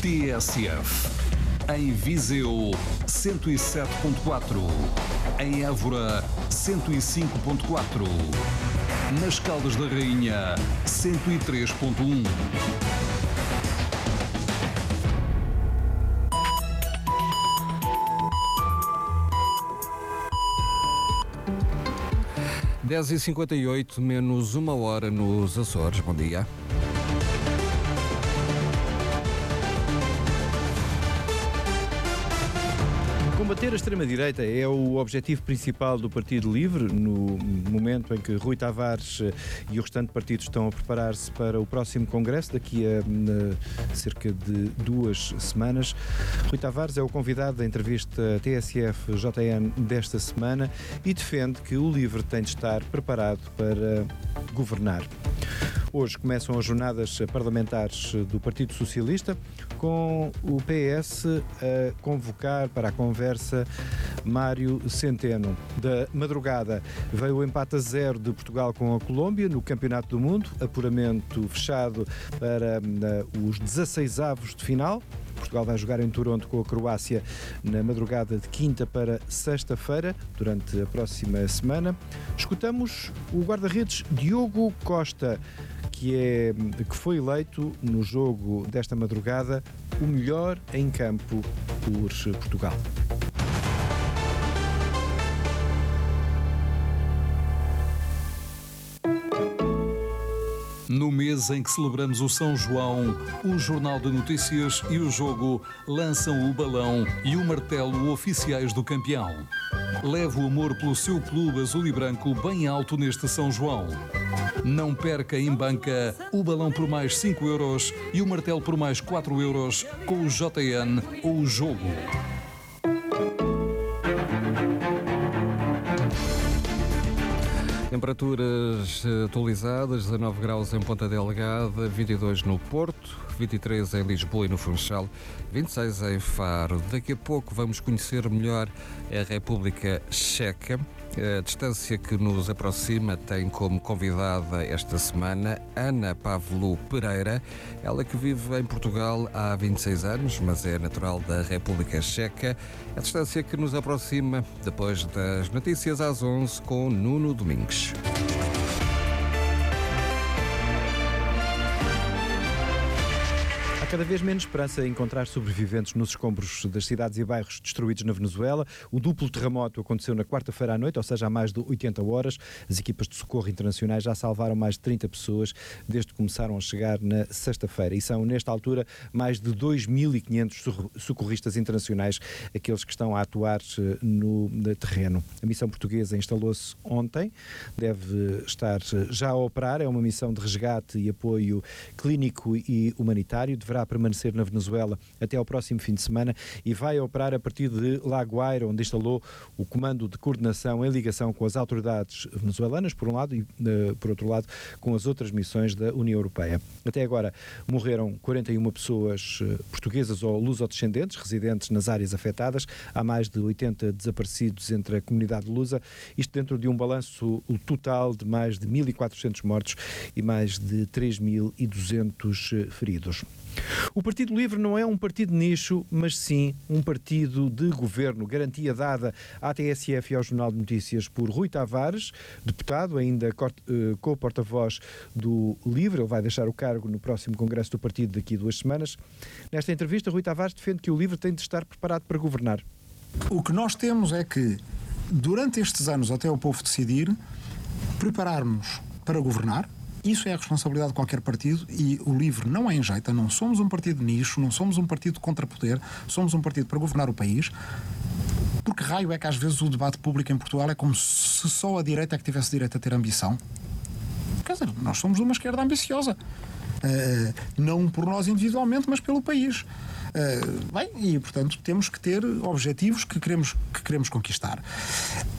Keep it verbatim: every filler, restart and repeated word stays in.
T S F. Em Viseu, cento e sete ponto quatro. Em Évora, cento e cinco ponto quatro. Nas Caldas da Rainha, cento e três ponto um. dez e cinquenta e oito, menos uma hora nos Açores. Bom dia. Combater a extrema-direita é o objetivo principal do Partido Livre, no momento em que Rui Tavares e o restante partido estão a preparar-se para o próximo Congresso, daqui a, a cerca de duas semanas. Rui Tavares é o convidado da entrevista T S F J N desta semana e defende que o Livre tem de estar preparado para governar. Hoje começam as jornadas parlamentares do Partido Socialista, com o P S a convocar para a conversa Mário Centeno. Da madrugada veio o empate a zero de Portugal com a Colômbia no Campeonato do Mundo, apuramento fechado para uh, os dezasseisavos de final. Portugal vai jogar em Toronto com a Croácia na madrugada de quinta para sexta-feira, durante a próxima semana. Escutamos o guarda-redes Diogo Costa, que, é, que foi eleito no jogo desta madrugada o melhor em campo por Portugal. No mês em que celebramos o São João, o Jornal de Notícias e o Jogo lançam o balão e o martelo oficiais do campeão. Leve o amor pelo seu clube azul e branco bem alto neste São João. Não perca em banca o balão por mais cinco euros e o martelo por mais quatro euros com o J N ou o Jogo. Temperaturas atualizadas: dezanove graus em Ponta Delgada, vinte e dois no Porto, vinte e três em Lisboa e no Funchal, vinte e seis em Faro. Daqui a pouco vamos conhecer melhor a República Checa. A distância que nos aproxima tem como convidada esta semana Ana Pavlu Pereira, ela que vive em Portugal há vinte e seis anos, mas é natural da República Checa. A distância que nos aproxima depois das notícias às onze com Nuno Domingues. Há cada vez menos esperança em encontrar sobreviventes nos escombros das cidades e bairros destruídos na Venezuela. O duplo terremoto aconteceu na quarta-feira à noite, ou seja, há mais de oitenta horas. As equipas de socorro internacionais já salvaram mais de trinta pessoas desde que começaram a chegar na sexta-feira. E são, nesta altura, mais de dois mil e quinhentos socorristas internacionais aqueles que estão a atuar no terreno. A missão portuguesa instalou-se ontem, deve estar já a operar. É uma missão de resgate e apoio clínico e humanitário. Deverá permanecer na Venezuela até ao próximo fim de semana e vai operar a partir de La Guaira, onde instalou o comando de coordenação em ligação com as autoridades venezuelanas, por um lado, e por outro lado, com as outras missões da União Europeia. Até agora morreram quarenta e uma pessoas portuguesas ou lusodescendentes, residentes nas áreas afetadas. Há mais de oitenta desaparecidos entre a comunidade lusa, isto dentro de um balanço total de mais de mil e quatrocentos mortos e mais de três mil e duzentos feridos. O Partido Livre não é um partido de nicho, mas sim um partido de governo. Garantia dada à T S F e ao Jornal de Notícias por Rui Tavares, deputado, ainda co-porta-voz do Livre. Ele vai deixar o cargo no próximo Congresso do Partido daqui a duas semanas. Nesta entrevista, Rui Tavares defende que o Livre tem de estar preparado para governar. O que nós temos é que, durante estes anos, até o povo decidir, prepararmos para governar. Isso é a responsabilidade de qualquer partido e o Livre não é enjeita, não somos um partido de nicho, não somos um partido contra poder, somos um partido para governar o país. Porque raio é que às vezes o debate público em Portugal é como se só a direita é que tivesse direito a ter ambição? Quer dizer, nós somos uma esquerda ambiciosa. Uh, não por nós individualmente, mas pelo país. Uh, bem, e portanto temos que ter objetivos que queremos, que queremos conquistar.